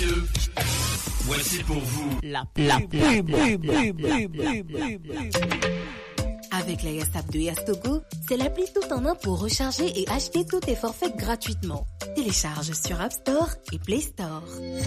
Voici pour vous la pub. Avec la YesApp de Yastogo, c'est l'appli tout en un pour recharger et acheter tous tes forfaits gratuitement. Télécharge sur App Store et Play Store.